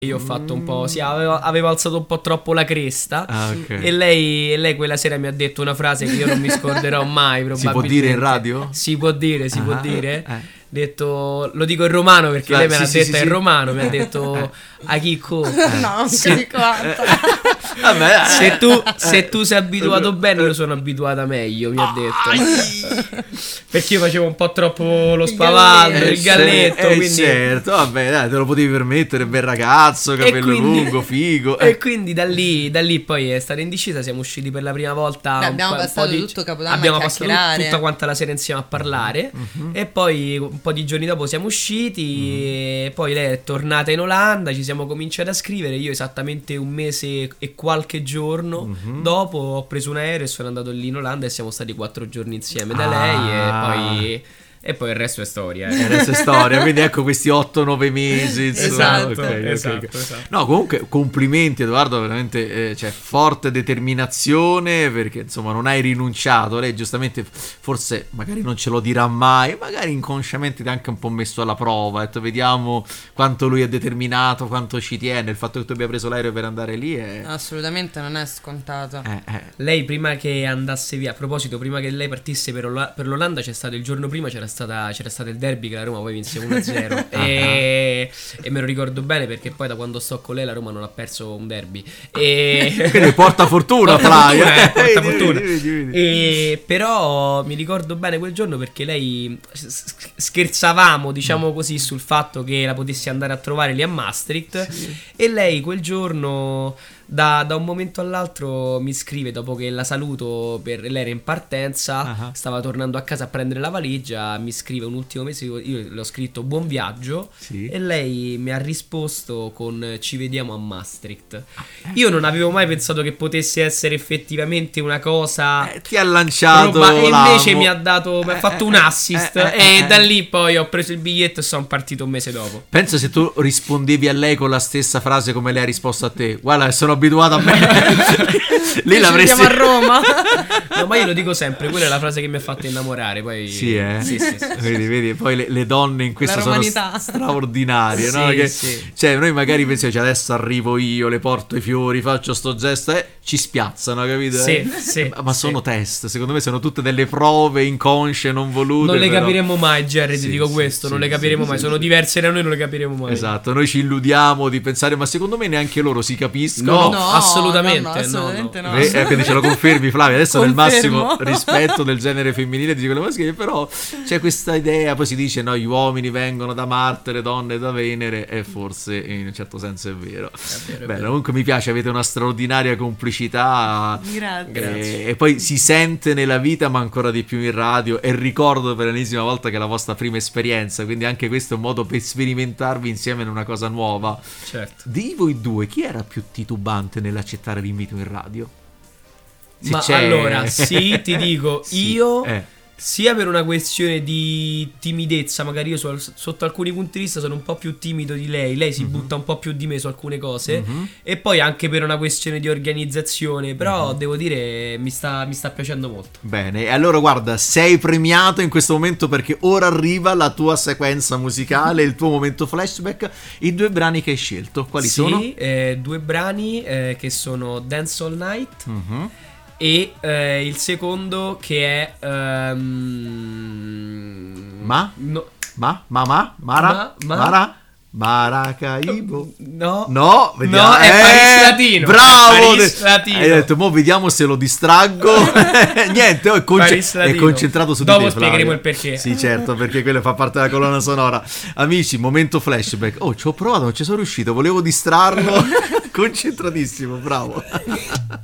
Io ho fatto un po', avevo alzato un po' troppo la cresta. Okay. E lei quella sera mi ha detto una frase che io non mi scorderò mai, probabilmente. Si può dire in radio? Si può dire. Detto, lo dico in romano perché lei me l'ha detta in romano, mi ha detto a chicco. No, non si dico Vabbè, se tu sei abituato bene, io sono abituata meglio, mi ha detto. Perché io facevo un po' troppo lo spavaldo, il galletto, quindi certo, vabbè, dai, te lo potevi permettere, bel ragazzo, capello lungo, figo. E quindi da lì poi è stata indecisa, siamo usciti per la prima volta. Abbiamo passato tutto Capodanno abbiamo a passato chiacchierare. tutta quanta la sera insieme a parlare. E poi un po' di giorni dopo siamo usciti. E poi lei è tornata in Olanda, ci siamo cominciati a scrivere. Io esattamente un mese e qualche giorno dopo ho preso un aereo e sono andato lì in Olanda e siamo stati 4 giorni insieme da lei. E poi il resto è storia. Il resto è storia, quindi ecco questi 8-9 mesi. Insomma. Esatto. No, comunque complimenti Edoardo, veramente cioè, forte determinazione, perché insomma non hai rinunciato. Lei giustamente forse magari non ce lo dirà mai, magari inconsciamente ti ha anche un po' messo alla prova. Vediamo quanto lui è determinato, quanto ci tiene. Il fatto che tu abbia preso l'aereo per andare lì è... Assolutamente non è scontato. Lei prima che andasse via, a proposito, prima che lei partisse per l'Olanda, c'è stato il giorno prima, c'era stato il derby che la Roma poi vinse 1-0 e me lo ricordo bene perché poi da quando sto con lei la Roma non ha perso un derby quindi porta fortuna, porta fortuna. Però mi ricordo bene quel giorno perché lei scherzavamo, diciamo così, sul fatto che la potessi andare a trovare lì a Maastricht. E lei quel giorno da un momento all'altro mi scrive, dopo che la saluto, lei era in partenza, stava tornando a casa a prendere la valigia, mi scrive un ultimo mese, io le ho scritto buon viaggio, e lei mi ha risposto con ci vediamo a Maastricht. Io non avevo mai pensato che potesse essere effettivamente una cosa, ti ha lanciato e invece mi ha fatto un assist, e da lì poi ho preso il biglietto e sono partito un mese dopo. Pensa se tu rispondevi a lei con la stessa frase come lei ha risposto a te: guarda, sono abituato a me. Lei l'avresti... Ci vediamo a Roma. No, ma io lo dico sempre, quella è la frase che mi ha fatto innamorare. Poi sì. Vedi, poi le donne in questo sono straordinarie, no? Cioè, noi magari pensiamo, cioè, adesso arrivo io, le porto i fiori, faccio sto gesto, ci spiazzano, capito? Ma sono test, secondo me sono tutte delle prove inconsce, non volute. Non le capiremo mai, Jerry, ti dico questo, non le capiremo mai, sono diverse da noi, non le capiremo mai. Esatto, noi ci illudiamo di pensare, ma secondo me neanche loro si capiscono. No, assolutamente no. Quindi ce lo confermi, Flavia? Adesso nel massimo rispetto del genere femminile ti dico le maschili, però c'è questa idea, poi si dice no, gli uomini vengono da Marte, le donne da Venere, e forse in un certo senso è vero. Bene, comunque mi piace, avete una straordinaria complicità. Grazie. E poi si sente nella vita, ma ancora di più in radio, e ricordo per l'ennesima volta che è la vostra prima esperienza, quindi anche questo è un modo per sperimentarvi insieme in una cosa nuova. Certo. Di voi due, chi era più titubante nell'accettare l'invito in radio? Allora, sì, ti dico, io sia per una questione di timidezza, magari io sotto alcuni punti di vista sono un po' più timido di lei si butta un po' più di me su alcune cose, e poi anche per una questione di organizzazione, però devo dire mi sta piacendo molto. Bene, e allora guarda, sei premiato in questo momento perché ora arriva la tua sequenza musicale, il tuo momento flashback. I 2 brani che hai scelto, quali sono? 2 brani che sono Dance All Night e il secondo che è Maracaibo. No, vediamo. No, è Paris Latino. Bravo. Latino. Hai detto, mo vediamo se lo distraggo. Niente, è concentrato su di te. Dopo spiegheremo il perché. Sì, certo, perché quello fa parte della colonna sonora. Amici, momento flashback. Ci ho provato, non ci sono riuscito, volevo distrarlo. Concentratissimo, bravo.